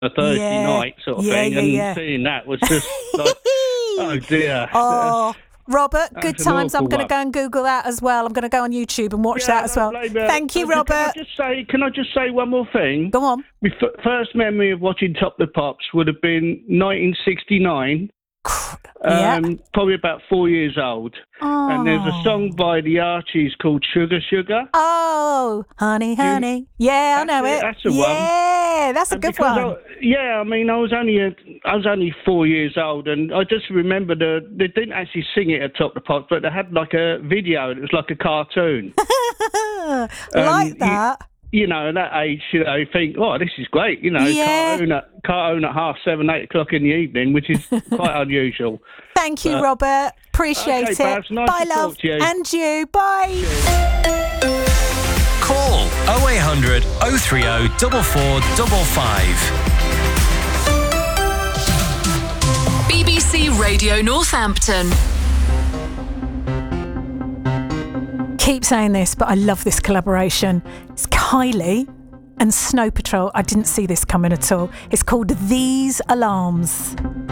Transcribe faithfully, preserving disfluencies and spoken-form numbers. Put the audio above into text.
a Thursday Yeah. night sort of Yeah, thing, yeah, and yeah. seeing that was just like, oh dear. Oh, Robert, good That's an times. I'm awful going to one. go and Google that as well. I'm going to go on YouTube and watch Yeah, that as well. lovely, but- Thank you, but Can I Robert. just say? Can I just say one more thing? Go on. My f- first memory of watching Top of the Pops would have been nineteen sixty-nine. Yeah. Um, probably about four years old. And there's a song by the Archies called Sugar Sugar. Oh, honey, honey. Yeah, I know That's it. it, that's the one. Yeah, that's a And good because one. I, yeah, I mean, I was only a, I was only four years old, and I just remember the they didn't actually sing it at Top of the Pops, but they had like a video, and it was like a cartoon. Like Um, that. You know, at that age, you know, you think, oh, this is great. You know, Yeah. cartoon at cartoon at half seven, eight o'clock in the evening, which is quite unusual. Thank you, But- Robert. Appreciate Okay, it. Babs, nice Bye, to love. talk to you. And you. Bye. Call oh eight hundred oh three oh four four five five. B B C Radio Northampton. Keep saying this, but I love this collaboration. It's Kylie and Snow Patrol. I didn't see this coming at all. It's called These Alarms.